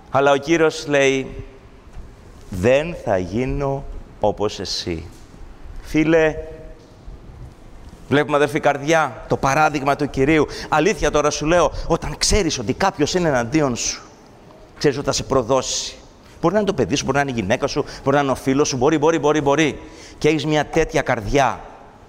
Αλλά ο Κύριος λέει, δεν θα γίνω όπως εσύ. Φίλε, βλέπουμε αδερφή καρδιά, το παράδειγμα του Κυρίου. Αλήθεια τώρα σου λέω, όταν ξέρεις ότι κάποιος είναι εναντίον σου, ξέρεις ότι θα σε προδώσει. Μπορεί να είναι το παιδί σου, μπορεί να είναι η γυναίκα σου, μπορεί να είναι ο φίλος σου, μπορεί. Και έχεις μια τέτοια καρδιά.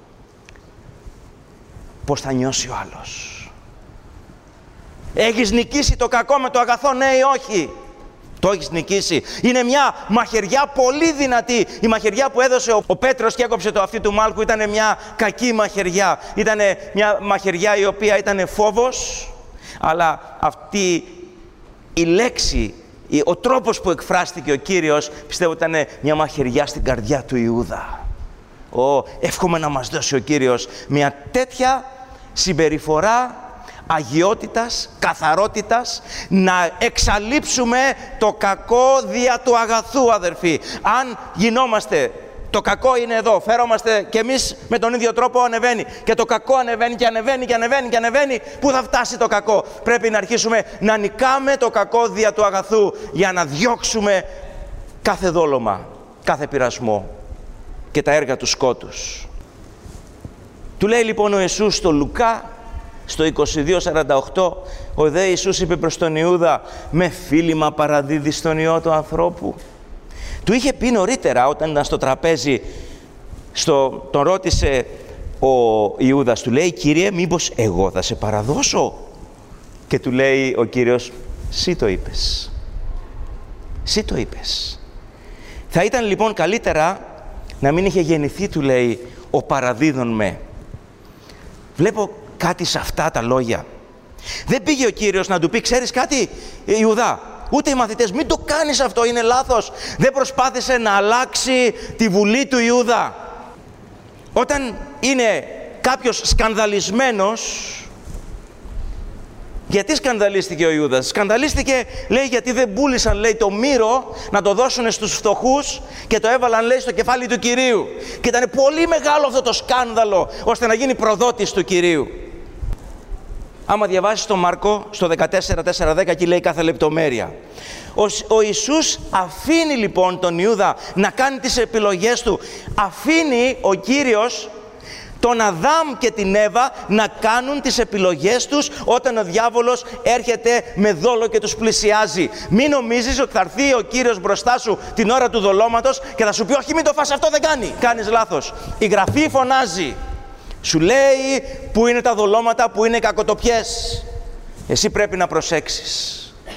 Πώς θα νιώσει ο άλλος? Έχεις νικήσει το κακό με το αγαθό, ναι ή όχι? Το έχεις νικήσει. Είναι μια μαχαιριά πολύ δυνατή. Η μαχαιριά που έδωσε ο Πέτρος και έκοψε το αυτί του Μάλκου ήταν μια κακή μαχαιριά. Ήταν μια μαχαιριά η οποία ήταν φόβος, αλλά αυτή η λέξη, ο τρόπος που εκφράστηκε ο Κύριος, πιστεύω ήταν μια μαχαιριά στην καρδιά του Ιούδα. Εύχομαι να μας δώσει ο Κύριος μια τέτοια συμπεριφορά αγιότητας, καθαρότητας, να εξαλείψουμε το κακό δια του αγαθού, αδερφοί. Αν γινόμαστε, το κακό είναι εδώ, φέρομαστε και εμείς με τον ίδιο τρόπο ανεβαίνει. Και το κακό ανεβαίνει και ανεβαίνει και ανεβαίνει και ανεβαίνει. Πού θα φτάσει το κακό? Πρέπει να αρχίσουμε να νικάμε το κακό δια του αγαθού, για να διώξουμε κάθε δόλωμα, κάθε πειρασμό και τα έργα του σκότους. Του λέει λοιπόν ο Ιησούς στο Λουκά, στο 22:48, ο δε Ιησούς είπε προς τον Ιούδα, με φίλημα παραδίδεις τον Υιό του ανθρώπου? Του είχε πει νωρίτερα όταν ήταν στο τραπέζι, τον ρώτησε ο Ιούδας, του λέει, Κύριε, μήπως εγώ θα σε παραδώσω? Και του λέει ο Κύριος, εσύ το είπες. Εσύ το είπες. Θα ήταν λοιπόν καλύτερα να μην είχε γεννηθεί, του λέει, ο παραδίδων με. Βλέπω κάτι σε αυτά τα λόγια. Δεν πήγε ο Κύριος να του πει, ξέρεις κάτι, Ιούδα, ούτε οι μαθητές, μην το κάνεις αυτό, είναι λάθος. Δεν προσπάθησε να αλλάξει τη βουλή του Ιούδα. Όταν είναι κάποιος σκανδαλισμένος, γιατί σκανδαλίστηκε ο Ιούδας? Σκανδαλίστηκε, λέει, γιατί δεν πούλησαν, λέει, το μύρο να το δώσουν στους φτωχούς και το έβαλαν, λέει, στο κεφάλι του Κυρίου. Και ήταν πολύ μεγάλο αυτό το σκάνδαλο, ώστε να γίνει προδότης του Κυρίου. Άμα διαβάσεις τον Μάρκο, στο 14:4-10, εκεί λέει κάθε λεπτομέρεια. Ο Ιησούς αφήνει λοιπόν τον Ιούδα να κάνει τις επιλογές του. Αφήνει ο Κύριος τον Αδάμ και την Εύα να κάνουν τις επιλογές τους όταν ο διάβολος έρχεται με δόλο και τους πλησιάζει. Μην νομίζεις ότι θα έρθει ο Κύριος μπροστά σου την ώρα του δολώματος και θα σου πει, όχι, μην το φας, αυτό δεν κάνει. Κάνεις λάθος. Η Γραφή φωνάζει. Σου λέει που είναι τα δολώματα, που είναι οι κακοτοπιές. Εσύ πρέπει να προσέξεις.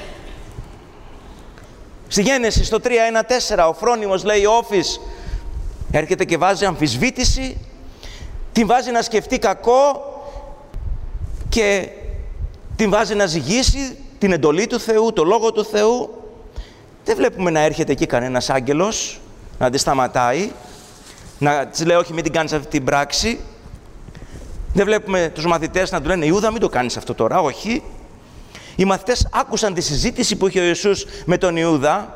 Στη Γένεση, στο 3:1-4, ο φρόνιμος, λέει, ο Όφης έρχεται και βάζει αμφισβήτηση, την βάζει να σκεφτεί κακό και την βάζει να ζυγίσει την εντολή του Θεού, το Λόγο του Θεού. Δεν βλέπουμε να έρχεται εκεί κανένας άγγελος να τη σταματάει, να της λέει, όχι, μην την κάνεις αυτή την πράξη. Δεν βλέπουμε τους μαθητές να του λένε, Ιούδα, μην το κάνεις αυτό τώρα, όχι. Οι μαθητές άκουσαν τη συζήτηση που είχε ο Ιησούς με τον Ιούδα.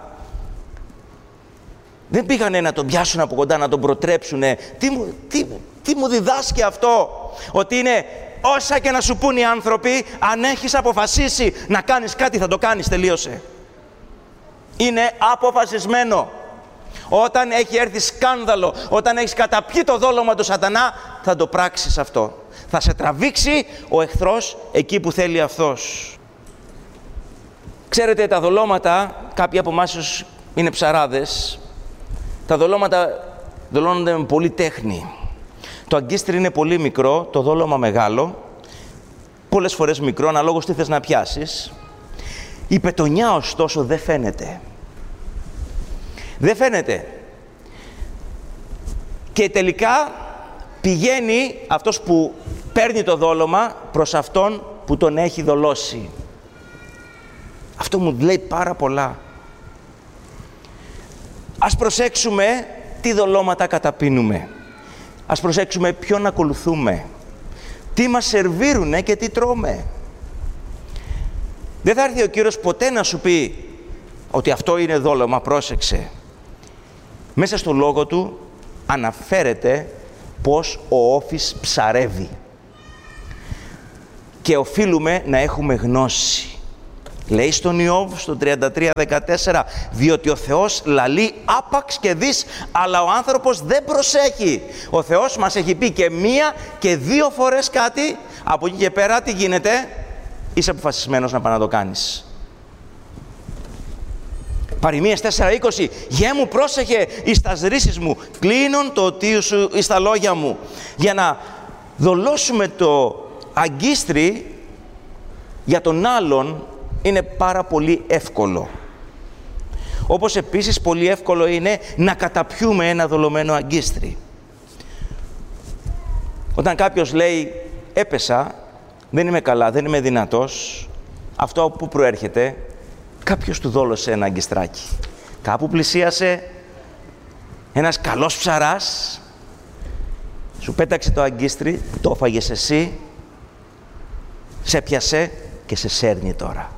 Δεν πήγανε να τον πιάσουν από κοντά, να τον προτρέψουνε. Τι μου διδάσκει αυτό? Ότι είναι όσα και να σου πούν οι άνθρωποι, αν έχεις αποφασίσει να κάνεις κάτι, θα το κάνεις, τελείωσε. Είναι αποφασισμένο. Όταν έχει έρθει σκάνδαλο, όταν έχεις καταπιεί το δόλωμα του σατανά, θα το πράξεις αυτό. Θα σε τραβήξει ο εχθρός εκεί που θέλει αυτός. Ξέρετε, τα δολώματα, κάποιοι από εμάς είναι ψαράδες, τα δολώματα δολώνονται με πολύ τέχνη. Το αγκίστρι είναι πολύ μικρό, το δόλωμα μεγάλο, πολλές φορές μικρό, αναλόγως τι θες να πιάσεις. Η πετονιά ωστόσο δεν φαίνεται. Δεν φαίνεται. Και τελικά πηγαίνει αυτός που παίρνει το δόλωμα προς αυτόν που τον έχει δολώσει. Αυτό μου λέει πάρα πολλά. Ας προσέξουμε τι δολώματα καταπίνουμε. Ας προσέξουμε ποιον ακολουθούμε. Τι μας σερβίρουνε και τι τρώμε. Δεν θα έρθει ο Κύριος ποτέ να σου πει ότι αυτό είναι δόλωμα, πρόσεξε. Μέσα στο λόγο του αναφέρεται πως ο Όφης ψαρεύει. Και οφείλουμε να έχουμε γνώση. Λέει στον Ιώβ στο 33:14, διότι ο Θεός λαλεί άπαξ και δεις, αλλά ο άνθρωπος δεν προσέχει. Ο Θεός μας έχει πει και 1 και 2 φορές κάτι, από εκεί και πέρα τι γίνεται? Είσαι αποφασισμένος να πας να το κάνεις. Παροιμίες 4:20, «Γιέ μου πρόσεχε εις τας ρίσεις μου, κλείνον το οτίου σου εις τα λόγια μου». Για να δολώσουμε το αγκίστρι για τον άλλον είναι πάρα πολύ εύκολο. Όπως επίσης πολύ εύκολο είναι να καταπιούμε ένα δολωμένο αγκίστρι. Όταν κάποιος λέει «έπεσα, δεν είμαι καλά, δεν είμαι δυνατός», αυτό από πού προέρχεται? Κάποιος του δόλωσε ένα αγκιστράκι. Κάπου πλησίασε ένας καλός ψαράς, σου πέταξε το αγκίστρι, το έφαγες εσύ, σε πιασε και σε σέρνει τώρα.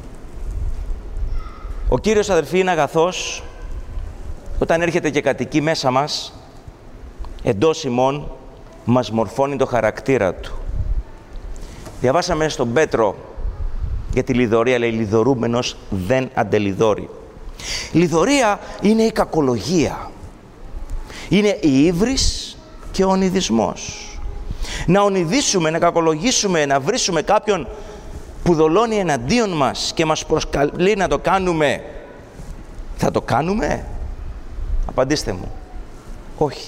Ο Κύριος, αδερφοί, είναι αγαθός όταν έρχεται και κατοικεί μέσα μας, εντός ημών, μας μορφώνει το χαρακτήρα Του. Διαβάσαμε στον Πέτρο για τη λιδωρία, λέει «Λιδωρούμενος δεν αντελιδώρει». Λιδωρία είναι η κακολογία. Είναι η ύβρις και ο ονειδισμός. Να ονειδήσουμε, να κακολογήσουμε, να βρίσουμε κάποιον που δολώνει εναντίον μας και μας προσκαλεί να το κάνουμε, θα το κάνουμε? Απαντήστε μου. Όχι.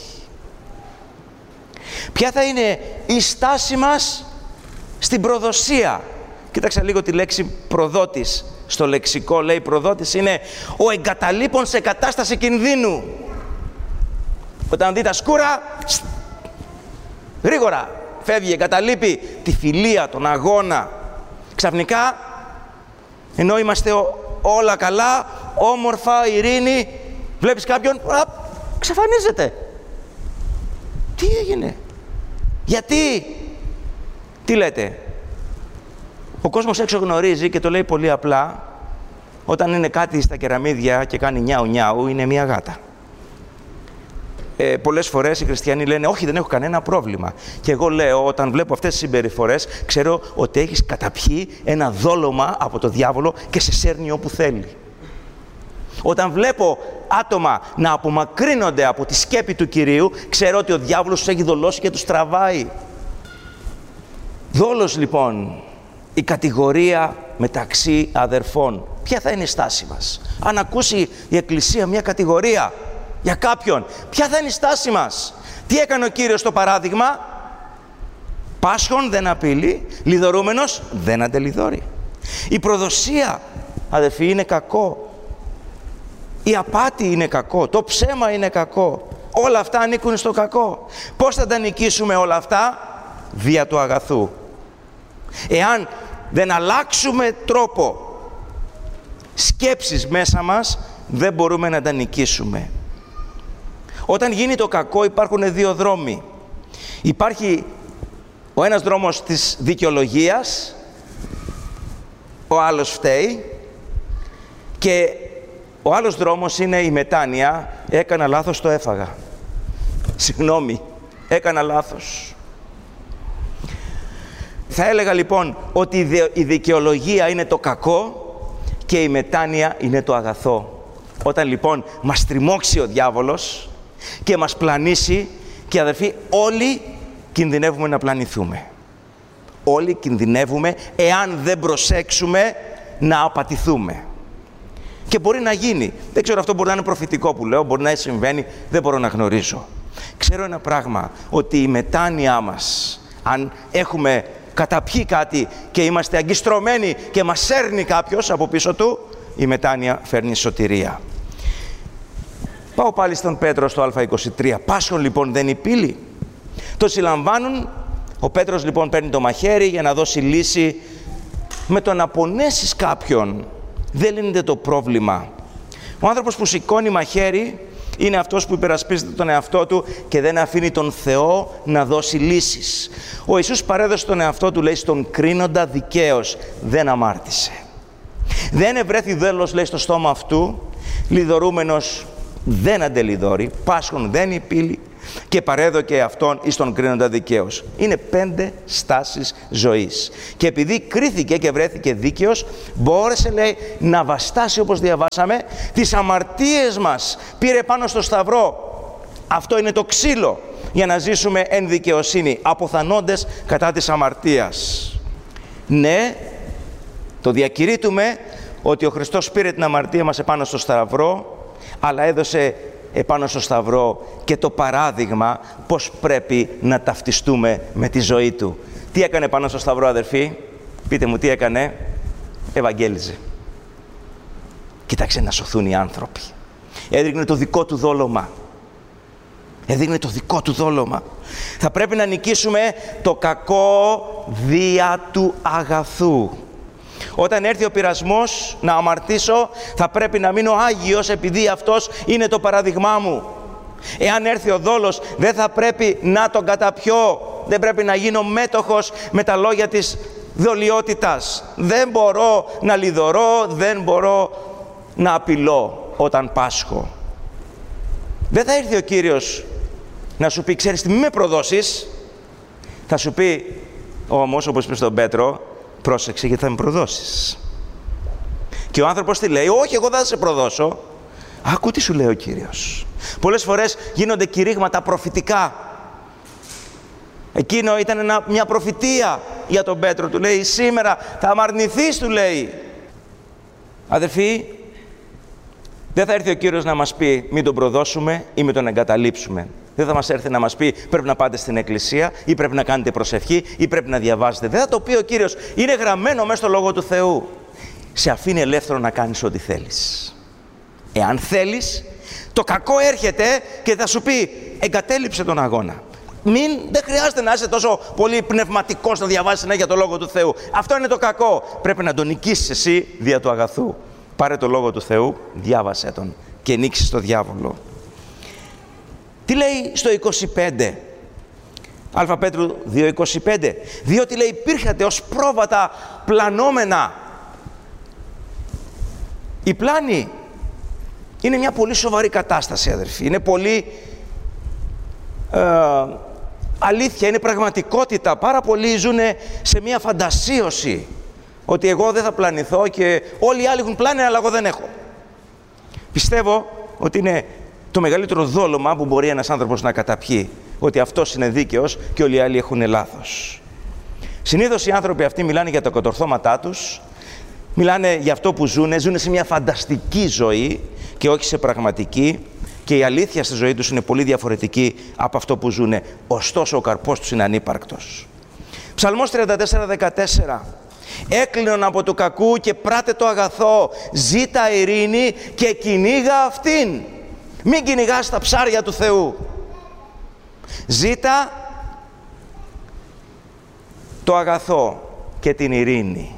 Ποια θα είναι η στάση μας στην προδοσία? Κοίταξα λίγο τη λέξη προδότης. Στο λεξικό λέει προδότης είναι ο εγκαταλείπων σε κατάσταση κινδύνου. Όταν δει τα σκούρα, γρήγορα φεύγει, εγκαταλείπει τη φιλία, τον αγώνα. Ξαφνικά, ενώ είμαστε όλα καλά, όμορφα, ειρήνη, βλέπεις κάποιον, ξαφανίζεται. Τι έγινε? Γιατί? Τι λέτε? Ο κόσμος έξω γνωρίζει και το λέει πολύ απλά. Όταν είναι κάτι στα κεραμίδια και κάνει νιάου νιάου, είναι μια γάτα. Πολλές φορές οι χριστιανοί λένε όχι, δεν έχω κανένα πρόβλημα. Και εγώ λέω, όταν βλέπω αυτές τις συμπεριφορές, ξέρω ότι έχεις καταπιεί ένα δόλωμα από το διάβολο και σε σέρνει όπου θέλει. Όταν βλέπω άτομα να απομακρύνονται από τη σκέπη του Κυρίου, ξέρω ότι ο διάβολος τους έχει δολώσει και τους τραβάει. Δόλος λοιπόν, η κατηγορία μεταξύ αδερφών. Ποια θα είναι η στάση μας? Αν ακούσει η Εκκλησία μια κατηγορία για κάποιον, ποια θα είναι η στάση μας? Τι έκανε ο Κύριος στο παράδειγμα? Πάσχων δεν απειλεί, λιδωρούμενος δεν αντελιδώρει. Η προδοσία, αδερφοί, είναι κακό. Η απάτη είναι κακό, το ψέμα είναι κακό. Όλα αυτά ανήκουν στο κακό. Πώς θα τα νικήσουμε όλα αυτά? Δια του αγαθού. Εάν δεν αλλάξουμε τρόπο, σκέψεις μέσα μας, δεν μπορούμε να τα νικήσουμε. Όταν γίνει το κακό υπάρχουν δύο δρόμοι. Υπάρχει ο ένας δρόμος της δικαιολογίας, ο άλλος φταίει, και ο άλλος δρόμος είναι η μετάνοια. Έκανα λάθος, το έφαγα. Συγγνώμη, έκανα λάθος. Θα έλεγα λοιπόν ότι η δικαιολογία είναι το κακό και η μετάνοια είναι το αγαθό. Όταν λοιπόν μας τριμώξει ο διάβολος και μας πλανήσει, και αδερφοί, όλοι κινδυνεύουμε να πλανηθούμε. Όλοι κινδυνεύουμε, εάν δεν προσέξουμε, να απατηθούμε. Και μπορεί να γίνει. Δεν ξέρω, αυτό μπορεί να είναι προφητικό που λέω, μπορεί να συμβαίνει, δεν μπορώ να γνωρίζω. Ξέρω ένα πράγμα, ότι η μετάνοιά μας, αν έχουμε καταπιεί κάτι και είμαστε αγκιστρωμένοι και μας σέρνει κάποιος από πίσω του, η μετάνοια φέρνει σωτηρία. Πάω πάλι στον Πέτρο στο Α23. Πάσχων λοιπόν δεν υπήλει. Το συλλαμβάνουν. Ο Πέτρος λοιπόν παίρνει το μαχαίρι για να δώσει λύση. Με το να πονέσεις κάποιον δεν λύνεται το πρόβλημα. Ο άνθρωπος που σηκώνει μαχαίρι είναι αυτός που υπερασπίζεται τον εαυτό του και δεν αφήνει τον Θεό να δώσει λύσεις. Ο Ιησούς παρέδωσε τον εαυτό του, λέει, στον κρίνοντα δικαίος, δεν αμάρτησε. Δεν ευρέθη δέλος, λέει, στο στόμα αυτού, λιδωρούμενος δεν αντελιδώρει, πάσχων δεν υπήλει. και παρέδωκε αυτόν εις τον κρίνοντα δικαίος. Είναι 5 στάσεις ζωής. Και επειδή κρίθηκε και βρέθηκε δίκαιος, μπόρεσε, λέει, να βαστάσει, όπως διαβάσαμε, τις αμαρτίες μας. Πήρε πάνω στο σταυρό. Αυτό είναι το ξύλο για να ζήσουμε εν δικαιοσύνη, αποθανόντες κατά της αμαρτίας. Ναι, το διακηρύττουμε ότι ο Χριστός πήρε την αμαρτία μας επάνω στο σταυρό, αλλά έδωσε επάνω στο σταυρό και το παράδειγμα πώς πρέπει να ταυτιστούμε με τη ζωή Του. Τι έκανε πάνω στο σταυρό, αδερφοί? Πείτε μου, τι έκανε? Ευαγγέλιζε. Κοίταξε να σωθούν οι άνθρωποι. Έδειχνε το δικό Του δόλωμα. Έδειχνε το δικό Του δόλωμα. Θα πρέπει να νικήσουμε το κακό δια του αγαθού. Όταν έρθει ο πειρασμός να αμαρτήσω, θα πρέπει να μείνω άγιος, επειδή αυτός είναι το παράδειγμά μου. Εάν έρθει ο δόλος, δεν θα πρέπει να τον καταπιώ. Δεν πρέπει να γίνω μέτοχος με τα λόγια της δολιότητας. Δεν μπορώ να λιδωρώ, δεν μπορώ να απειλώ όταν πάσχω. Δεν θα έρθει ο Κύριος να σου πει, ξέρεις τι, μη με προδώσεις. Θα σου πει όμως, όπως είπε στον Πέτρο, πρόσεξε γιατί θα με προδώσεις. Και ο άνθρωπος τι λέει? Όχι, εγώ δεν θα σε προδώσω. Άκου τι σου λέει ο Κύριος. Πολλές φορές γίνονται κηρύγματα προφητικά. Εκείνο ήταν μια προφητεία για τον Πέτρο. Του λέει, σήμερα θα μ' αρνηθείς, του λέει. Αδερφοί, δεν θα έρθει ο Κύριος να μας πει μην τον προδώσουμε ή μην τον εγκαταλείψουμε. Δεν θα μας έρθει να μας πει πρέπει να πάτε στην εκκλησία ή πρέπει να κάνετε προσευχή ή πρέπει να διαβάζετε. Δεν θα το πει ο Κύριος. Είναι γραμμένο μέσα στο Λόγο του Θεού. Σε αφήνει ελεύθερο να κάνεις ό,τι θέλεις. Εάν θέλεις, το κακό έρχεται και θα σου πει εγκατέλειψε τον αγώνα. Δεν χρειάζεται να είσαι τόσο πολύ πνευματικός να διαβάζεις συνέχεια το Λόγο του Θεού. Αυτό είναι το κακό. Πρέπει να τον νικήσεις εσύ δια του αγαθού. Πάρε το Λόγο του Θεού, διάβασέ τον και νίξεις τον διάβολο. Τι λέει στο 25, Α Πέτρου 2:25, διότι λέει υπήρχατε ως πρόβατα πλανόμενα. Η πλάνη είναι μια πολύ σοβαρή κατάσταση, αδερφοί. Είναι πολύ αλήθεια, είναι πραγματικότητα. Πάρα πολλοί ζουν σε μια φαντασίωση ότι εγώ δεν θα πλανηθώ και όλοι οι άλλοι έχουν πλάνη, αλλά εγώ δεν έχω. Πιστεύω ότι είναι το μεγαλύτερο δόλωμα που μπορεί ένας άνθρωπος να καταπιεί, ότι αυτός είναι δίκαιος και όλοι οι άλλοι έχουν λάθος. Συνήθως οι άνθρωποι αυτοί μιλάνε για τα κατορθώματά τους, μιλάνε για αυτό που ζουν σε μια φανταστική ζωή και όχι σε πραγματική, και η αλήθεια στη ζωή τους είναι πολύ διαφορετική από αυτό που ζουν. Ωστόσο ο καρπός τους είναι ανύπαρκτος. Ψαλμός 34:14. Έκλεινον από του κακού και πράτε το αγαθό, ζήτα ειρήνη και κυνήγα αυτήν. Μην κυνηγάς τα ψάρια του Θεού. Ζήτα το αγαθό και την ειρήνη.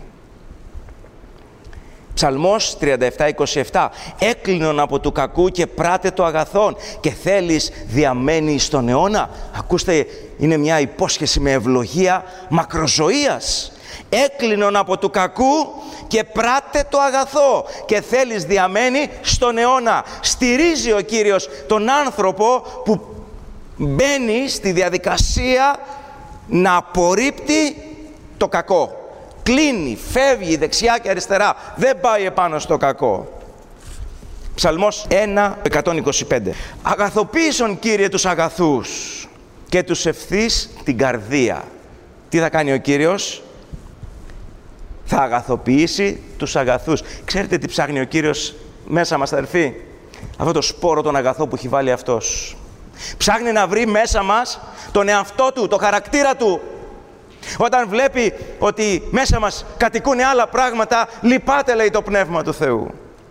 Ψαλμός 37:27. Έκλεινον από του κακού και πράτε το αγαθόν και θέλεις διαμένει στον αιώνα. Ακούστε, είναι μια υπόσχεση με ευλογία μακροζωίας. Έκλεινον από του κακού και πράτε το αγαθό και θέλεις διαμένει στον αιώνα. Στηρίζει ο Κύριος τον άνθρωπο που μπαίνει στη διαδικασία να απορρίπτει το κακό. Κλείνει, φεύγει δεξιά και αριστερά, δεν πάει επάνω στο κακό. Ψαλμός 1:125. Αγαθοποίησον, Κύριε, τους αγαθούς και τους ευθύς την καρδία. Τι θα κάνει ο Κύριος? Θα αγαθοποιήσει τους αγαθούς. Ξέρετε τι ψάχνει ο Κύριος μέσα μας, αδερφοί? Αυτό το σπόρο τον αγαθό που έχει βάλει αυτός. Ψάχνει να βρει μέσα μας τον εαυτό του, το χαρακτήρα του. Όταν βλέπει ότι μέσα μας κατοικούν άλλα πράγματα, λυπάται, λέει, το Πνεύμα του Θεού.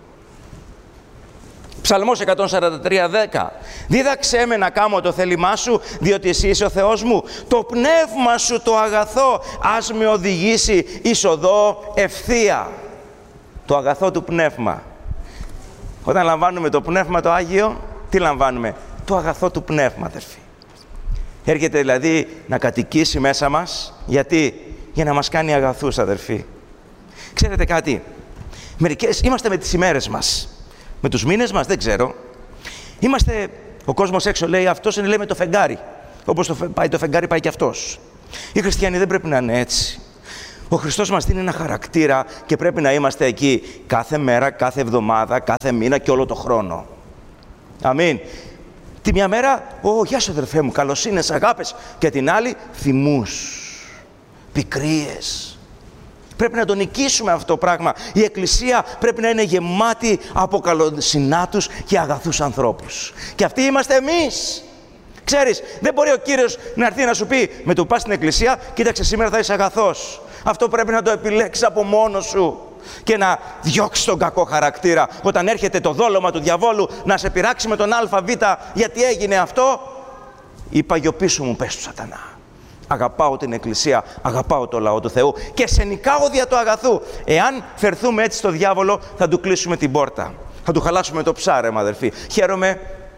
Ψαλμός 143:10. Δίδαξέ με να κάνω το θέλημά σου, διότι εσύ είσαι ο Θεός μου. Το πνεύμα σου το αγαθό ας με οδηγήσει εις οδό ευθεία. Το αγαθό του πνεύμα. Όταν λαμβάνουμε το πνεύμα το Άγιο, τι λαμβάνουμε? Το αγαθό του πνεύμα, αδερφοί. Έρχεται δηλαδή να κατοικήσει μέσα μας. Γιατί? Για να μας κάνει αγαθούς, αδερφοί. Ξέρετε κάτι? Μερικές είμαστε με τις ημέρες μας. Με τους μήνες μας, δεν ξέρω. Είμαστε ο κόσμος έξω λέει αυτός είναι, λέει, με το φεγγάρι. Όπως πάει το φεγγάρι πάει και αυτός. Οι χριστιανοί δεν πρέπει να είναι έτσι. Ο Χριστός μας δίνει ένα χαρακτήρα και πρέπει να είμαστε εκεί κάθε μέρα, κάθε εβδομάδα, κάθε μήνα και όλο το χρόνο. Αμήν. Τη μια μέρα, γεια σου αδερφέ μου, καλοσύνες, αγάπες. Και την άλλη, θυμούς, πικρίες. Πρέπει να το νικήσουμε αυτό το πράγμα. Η Εκκλησία πρέπει να είναι γεμάτη από καλοσυνάτους και αγαθούς ανθρώπους. Και αυτοί είμαστε εμείς. Ξέρεις, δεν μπορεί ο Κύριος να έρθει να σου πει, με το πας στην Εκκλησία, κοίταξε σήμερα θα είσαι αγαθός. Αυτό πρέπει να το επιλέξεις από μόνος σου και να διώξεις τον κακό χαρακτήρα. Όταν έρχεται το δόλωμα του διαβόλου να σε πειράξει με τον ΑΒ, γιατί έγινε αυτό, υπαγιωπήσου μου, πες του Σατανά. Αγαπάω την Εκκλησία, αγαπάω το λαό του Θεού και σε νικάω δια του αγαθού. Εάν φερθούμε έτσι στο διάβολο, θα του κλείσουμε την πόρτα. Θα του χαλάσουμε το ψάρεμα, αδερφοί. Χαίρομαι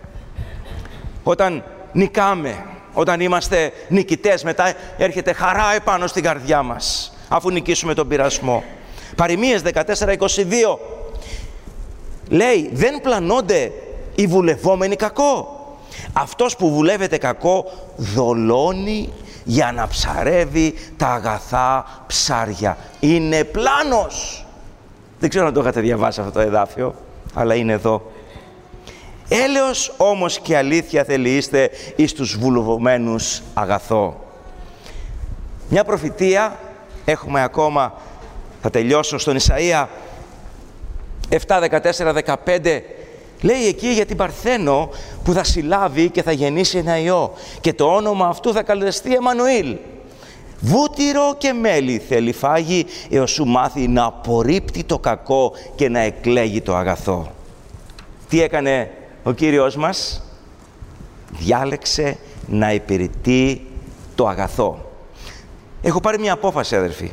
όταν νικάμε, όταν είμαστε νικητές, μετά έρχεται χαρά επάνω στην καρδιά μας, αφού νικήσουμε τον πειρασμό. Παροιμίες 14:22 λέει, δεν πλανώνται οι βουλευόμενοι κακό. Αυτός που βουλεύεται κακό δολώνει για να ψαρεύει τα αγαθά ψάρια. Είναι πλάνος. Δεν ξέρω αν το είχατε διαβάσει αυτό το εδάφιο, αλλά είναι εδώ. Έλεος όμως και αλήθεια θελείστε εις τους βουλευωμένους αγαθό. Μια προφητεία έχουμε ακόμα, θα τελειώσω, στον Ισαΐα 7, 14, 15. Λέει εκεί για την Παρθένο που θα συλλάβει και θα γεννήσει ένα ιό και το όνομα αυτού θα καλεστεί Εμμανουήλ. Βούτυρο και μέλι θέλει φάγει έως σου μάθει να απορρίπτει το κακό και να εκλέγει το αγαθό. Τι έκανε ο Κύριος μας? Διάλεξε να υπηρετεί το αγαθό. Έχω πάρει μια απόφαση, αδερφοί,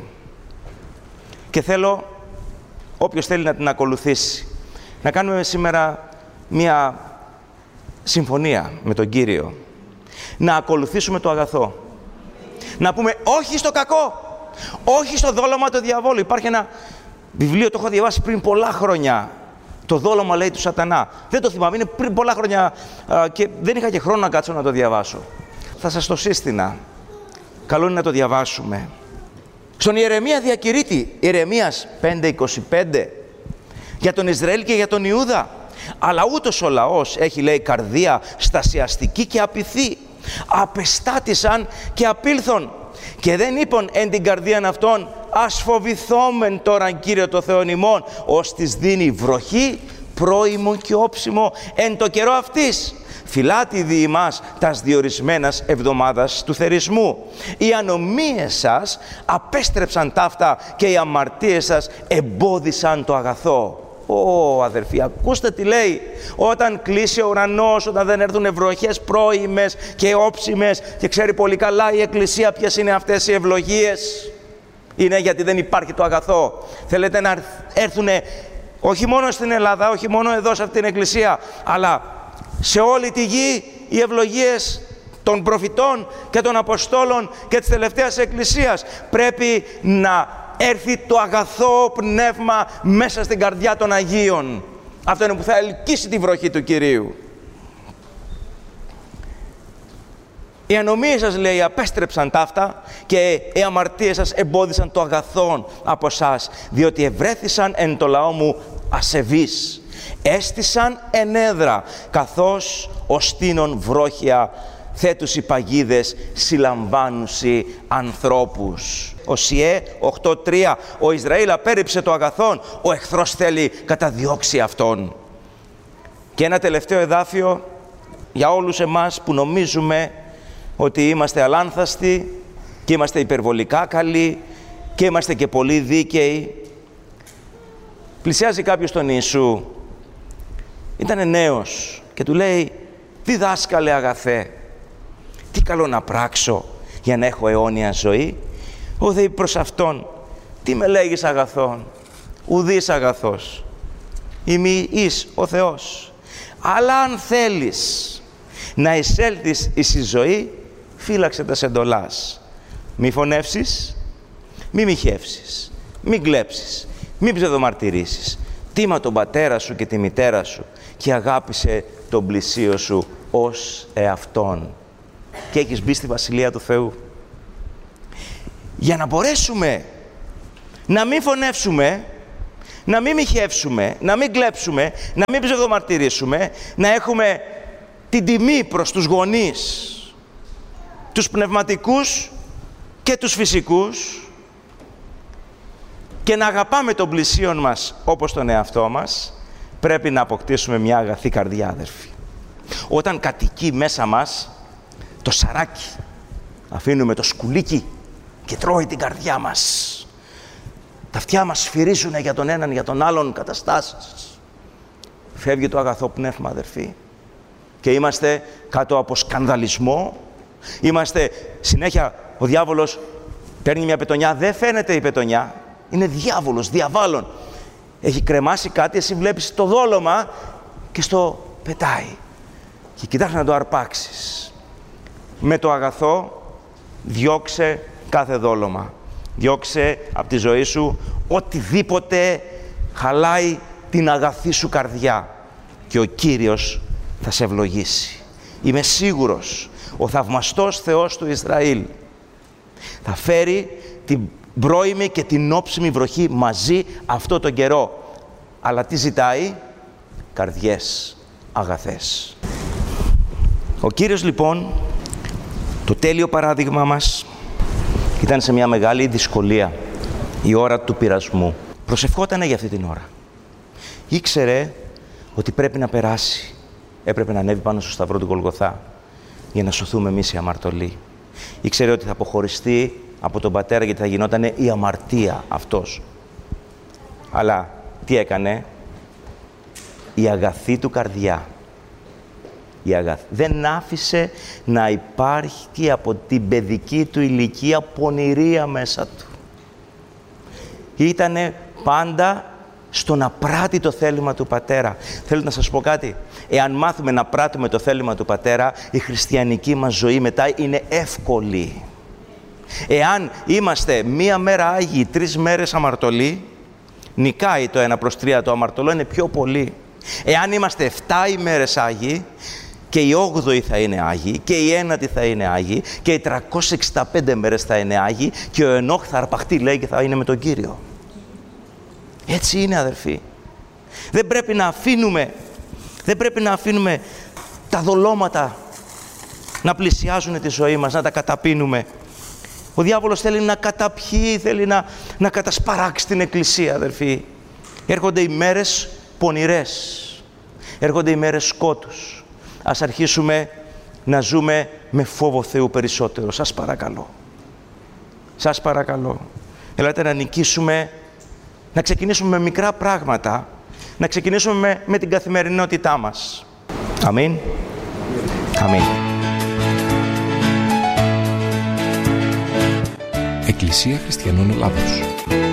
και θέλω όποιος θέλει να την ακολουθήσει. Να κάνουμε σήμερα μια συμφωνία με τον Κύριο. Να ακολουθήσουμε το αγαθό. Να πούμε όχι στο κακό. Όχι στο δόλωμα του διαβόλου. Υπάρχει ένα βιβλίο, το έχω διαβάσει πριν πολλά χρόνια. Το δόλωμα, λέει, του Σατανά. Δεν το θυμάμαι, είναι πριν πολλά χρόνια και δεν είχα και χρόνο να κάτσω να το διαβάσω. Θα σας το σύστηνα. Καλό είναι να το διαβάσουμε. Στον Ιερεμία διακηρύττει, Ιερεμίας 5:25, για τον Ισραήλ και για τον Ιούδα. Αλλά ούτως ο λαός έχει, λέει, καρδία στασιαστική και απειθή. Απεστάτησαν και απήλθον. Και δεν είπαν εν την καρδίαν αυτών, ας φοβηθόμεν τωραν Κύριο το Θεόν ημών, ως της δίνει βροχή, πρόημο και όψιμο εν το καιρό αυτής. Φυλάτη δι' ημάς τας διορισμένας εβδομάδας του θερισμού. Οι ανομίες σας απέστρεψαν ταύτα και οι αμαρτίες σας εμπόδισαν το αγαθό. Αδερφοί, ακούστε τι λέει. Όταν κλείσει ο ουρανός, όταν δεν έρθουν βροχές πρόημες και όψιμες, και ξέρει πολύ καλά η Εκκλησία ποιες είναι αυτές οι ευλογίες, είναι γιατί δεν υπάρχει το αγαθό. Θέλετε να έρθουν όχι μόνο στην Ελλάδα, όχι μόνο εδώ σε αυτήν την Εκκλησία, αλλά σε όλη τη γη οι ευλογίες των προφητών και των Αποστόλων και της τελευταίας Εκκλησίας. Πρέπει να έρθει το αγαθό πνεύμα μέσα στην καρδιά των Αγίων. Αυτό είναι που θα ελκύσει τη βροχή του Κυρίου. Οι ανομίες σας, λέει, απέστρεψαν ταύτα και οι αμαρτίες σας εμπόδισαν το αγαθόν από σας, διότι ευρέθησαν εν το λαό μου ασεβείς. Έστησαν ενέδρα, καθώς οστήνων βρόχια θέτουσι παγίδες συλλαμβάνουσι ανθρώπους. Οσιέ 8:3. Ο Ισραήλ απέρριψε το αγαθόν, ο εχθρός θέλει καταδιώξει αυτόν. Και ένα τελευταίο εδάφιο για όλους εμάς που νομίζουμε ότι είμαστε αλάνθαστοι και είμαστε υπερβολικά καλοί και είμαστε και πολύ δίκαιοι. Πλησιάζει κάποιος τον Ιησού, ήταν νέος και του λέει, διδάσκαλε αγαθέ, τι καλό να πράξω για να έχω αιώνια ζωή? Ο δε προς αυτόν, τι με λέγεις αγαθόν? Ουδής αγαθός, ημί εις ο Θεός. Αλλά αν θέλεις να εισέλθεις εις η ζωή, φύλαξε τας εντολάς. Μη φωνεύσεις, μη μοιχεύσεις, μη κλέψεις, μη ψευδομαρτυρήσεις. Τίμα τον πατέρα σου και τη μητέρα σου και αγάπησε τον πλησίο σου ως εαυτόν και έχεις μπει στη Βασιλεία του Θεού. Για να μπορέσουμε να μην φωνεύσουμε, να μην μοιχεύσουμε, να μην κλέψουμε, να μην ψευδομαρτυρήσουμε, να έχουμε την τιμή προς τους γονείς, τους πνευματικούς και τους φυσικούς, και να αγαπάμε τον πλησίον μας όπως τον εαυτό μας, πρέπει να αποκτήσουμε μια αγαθή καρδιά, αδερφοί. Όταν κατοικεί μέσα μας το σαράκι, αφήνουμε το σκουλίκι και τρώει την καρδιά μας. Τα αυτιά μας σφυρίζουν για τον έναν, για τον άλλον καταστάσεις. Φεύγει το αγαθό πνεύμα, αδερφοί, και είμαστε κάτω από σκανδαλισμό. Είμαστε συνέχεια, ο διάβολος παίρνει μια πετονιά, δεν φαίνεται η πετονιά, είναι διάβολος, διαβάλλον. Έχει κρεμάσει κάτι, εσύ βλέπεις το δόλωμα και στο πετάει. Και κοιτάς να το αρπάξεις. Με το αγαθό διώξε κάθε δόλωμα. Διώξε από τη ζωή σου οτιδήποτε χαλάει την αγαθή σου καρδιά. Και ο Κύριος θα σε ευλογήσει. Είμαι σίγουρος, ο θαυμαστός Θεός του Ισραήλ θα φέρει την πρώιμη και την όψιμη βροχή μαζί αυτό τον καιρό. Αλλά τι ζητάει? Καρδιές αγαθές. Ο Κύριος λοιπόν, το τέλειο παράδειγμα μας, ήταν σε μια μεγάλη δυσκολία, η ώρα του πειρασμού. Προσευχότανε για αυτή την ώρα. Ήξερε ότι πρέπει να περάσει. Έπρεπε να ανέβει πάνω στο σταυρό του Γολγοθά για να σωθούμε εμείς οι αμαρτωλοί. Ήξερε ότι θα αποχωριστεί από τον Πατέρα γιατί θα γινότανε η αμαρτία αυτός. Αλλά τι έκανε? Η αγαθή του καρδιά. Δεν άφησε να υπάρχει από την παιδική του ηλικία πονηρία μέσα του. Ήτανε πάντα στο να πράττει το θέλημα του Πατέρα. Θέλω να σας πω κάτι. Εάν μάθουμε να πράττουμε το θέλημα του Πατέρα, η χριστιανική μας ζωή μετά είναι εύκολη. Εάν είμαστε μία μέρα Άγιοι, 3 μέρες αμαρτωλοί, νικάει το 1/3 το αμαρτωλό, είναι πιο πολύ. Εάν είμαστε 7 ημέρες Άγιοι, και η 8η θα είναι Άγιοι, και η 9η θα είναι Άγιοι, και οι 365 μέρες θα είναι Άγιοι, και ο Ενόχ θα αρπαχτεί, λέει, και θα είναι με τον Κύριο. Έτσι είναι, αδερφοί. Δεν πρέπει να αφήνουμε τα δολώματα να πλησιάζουν τη ζωή μας, να τα καταπίνουμε. Ο διάβολος θέλει να καταπιεί, θέλει να κατασπαράξει την Εκκλησία, αδερφοί. Έρχονται οι μέρες πονηρές, έρχονται οι μέρες σκότους. Ας αρχίσουμε να ζούμε με φόβο Θεού περισσότερο. Σας παρακαλώ. Σας παρακαλώ. Ελάτε να νικήσουμε, να ξεκινήσουμε με μικρά πράγματα, να ξεκινήσουμε με την καθημερινότητά μας. Αμήν. Αμήν. Εκκλησία Χριστιανών Ελλάδος.